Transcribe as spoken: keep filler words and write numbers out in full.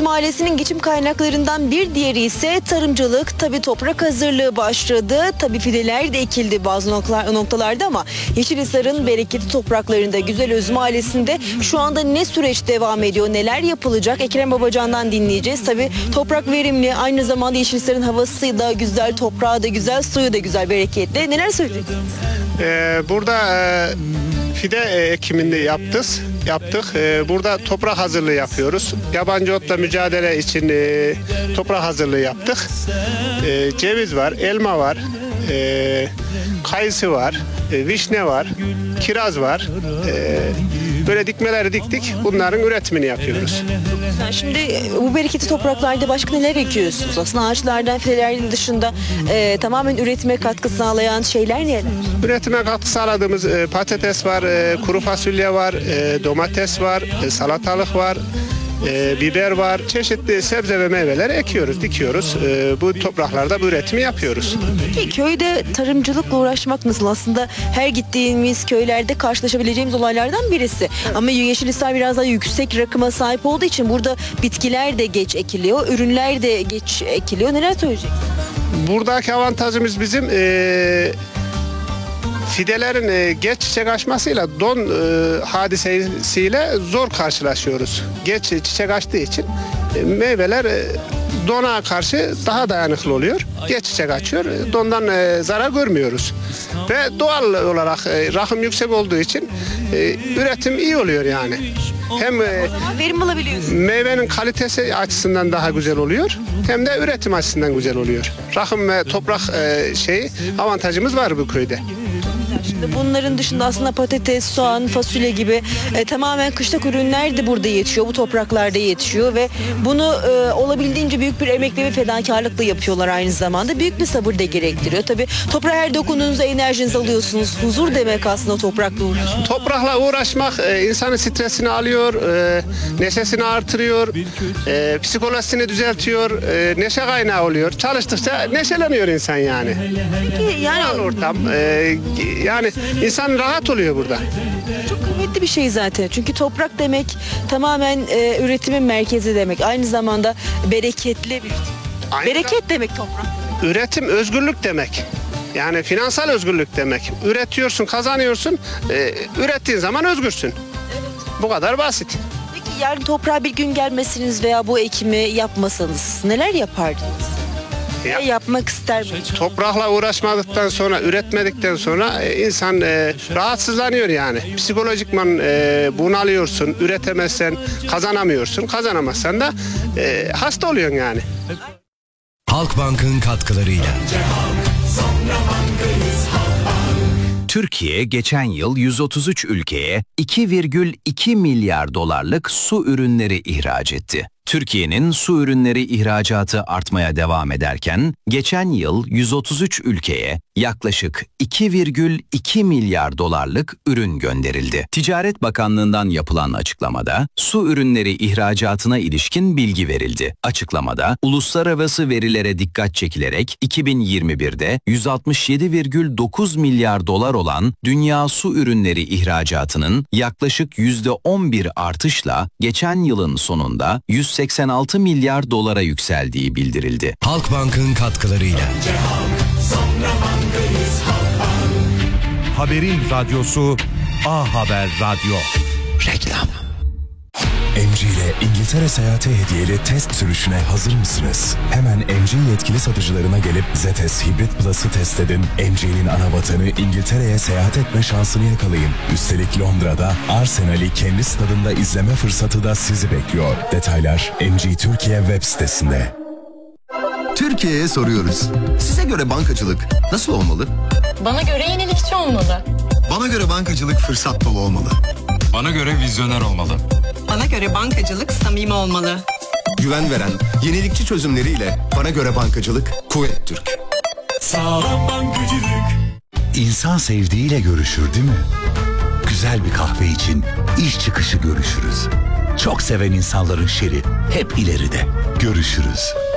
Yeşilüzüm ailesinin geçim kaynaklarından bir diğeri ise tarımcılık. Tabii toprak hazırlığı başladı. Tabii fideler de ekildi bazı noktalar, noktalarda ama Yeşilhisar'ın bereketli topraklarında Güzelözüm ailesinde şu anda ne süreç devam ediyor, neler yapılacak? Ekrem Babacan'dan dinleyeceğiz. Tabii toprak verimli, aynı zamanda Yeşilhisar'ın havası da güzel, toprağı da güzel, suyu da güzel, bereketli. Neler söyleyeceksiniz? Ee, burada e, fide ekimini yaptık. Yaptık. Ee, burada toprak hazırlığı yapıyoruz. Yabancı otla mücadele için e, toprak hazırlığı yaptık. Ee, ceviz var, elma var, e, kayısı var, e, vişne var, kiraz var. E, böyle dikmeleri diktik. Bunların üretimini yapıyoruz. Şimdi bu bereketli topraklarda başka neler ekiyorsunuz? Aslında ağaçlardan, fidelerden dışında e, tamamen üretime katkı sağlayan şeyler neler? Üretime katkı sağladığımız e, patates var, e, kuru fasulye var, e, domates var, e, salatalık var, e, biber var. Çeşitli sebze ve meyveleri ekiyoruz, dikiyoruz. E, bu topraklarda bu üretimi yapıyoruz. Peki köyde tarımcılıkla uğraşmak nasıl? Aslında her gittiğimiz köylerde karşılaşabileceğimiz olaylardan birisi. Ama Yeşilhisar biraz daha yüksek rakıma sahip olduğu için burada bitkiler de geç ekiliyor, ürünler de geç ekiliyor. Neler söyleyeceksiniz? Buradaki avantajımız bizim e, fidelerin e, geç çiçek açmasıyla don e, hadisesiyle zor karşılaşıyoruz. Geç çiçek açtığı için e, meyveler e, dona karşı daha dayanıklı oluyor. Geç çiçek açıyor. Dondan e, zarar görmüyoruz. Ve doğal olarak e, rakım yüksek olduğu için e, üretim iyi oluyor yani. Hem e, verim alabiliyorsunuz. Meyvenin kalitesi açısından daha güzel oluyor. Hem de üretim açısından güzel oluyor. Rakım ve toprak e, şeyi avantajımız var bu köyde. Şimdi bunların dışında aslında patates, soğan, fasulye gibi e, tamamen kışlık ürünler de burada yetişiyor. Bu topraklarda yetişiyor ve bunu e, olabildiğince büyük bir emekle ve fedakarlıkla yapıyorlar aynı zamanda. Büyük bir sabır da gerektiriyor. Tabii toprağa her dokunduğunuzda enerjinizi alıyorsunuz. Huzur demek aslında toprakla uğraşmak. Toprakla uğraşmak e, insanın stresini alıyor, e, neşesini artırıyor, e, psikolojisini düzeltiyor, e, neşe kaynağı oluyor. Çalıştıkça neşeleniyor insan yani. Peki yani Ortam, e, yani insan rahat oluyor burada. çok kıymetli bir şey zaten. Çünkü toprak demek tamamen e, üretimin merkezi demek. Aynı zamanda bereketli bir Aynı bereket demek toprak. Üretim özgürlük demek. Yani finansal özgürlük demek. Üretiyorsun, kazanıyorsun, e, ürettiğin zaman özgürsün. Bu kadar basit. Peki yarın toprağa bir gün gelmesiniz veya bu ekimi yapmasanız neler yapardınız? Ya, Ne yapmak ister miydiniz? toprakla uğraşmadıktan sonra, üretmedikten sonra e, insan e, rahatsızlanıyor yani. Psikolojikman e, bunalıyorsun, üretemezsen kazanamıyorsun. Kazanamazsan da e, hasta oluyorsun yani. Halkbank'ın katkılarıyla. Türkiye geçen yıl yüz otuz üç ülkeye iki virgül iki milyar dolarlık su ürünleri ihraç etti. Türkiye'nin su ürünleri ihracatı artmaya devam ederken, geçen yıl yüz otuz üç ülkeye yaklaşık iki virgül iki milyar dolarlık ürün gönderildi. Ticaret Bakanlığı'ndan yapılan açıklamada, su ürünleri ihracatına ilişkin bilgi verildi. Açıklamada, uluslararası verilere dikkat çekilerek iki bin yirmi birde yüz altmış yedi virgül dokuz milyar dolar olan dünya su ürünleri ihracatının yaklaşık yüzde on bir artışla geçen yılın sonunda yüz seksen altı milyar dolara yükseldiği bildirildi. Halkbank'ın katkılarıyla. Haberin radyosu A Haber Radyo. Reklam. M G ile İngiltere seyahati hediyeli test sürüşüne hazır mısınız? Hemen M G yetkili satıcılarına gelip Zetes Hybrid Plus'ı test edin. M G'nin ana vatanı İngiltere'ye seyahat etme şansını yakalayın. Üstelik Londra'da Arsenal'i kendi stadında izleme fırsatı da sizi bekliyor. Detaylar M G Türkiye web sitesinde. Türkiye'ye soruyoruz. Size göre bankacılık nasıl olmalı? Bana göre yenilikçi olmalı. Bana göre bankacılık fırsat dolu olmalı. Bana göre vizyoner olmalı. Bana göre bankacılık samimi olmalı. Güven veren, yenilikçi çözümleriyle bana göre bankacılık Kuvvet Türk. Sağlam bankacılık. İnsan sevdiğiyle görüşür değil mi? Güzel bir kahve için iş çıkışı görüşürüz. Çok seven insanların şeri hep ileride. Görüşürüz.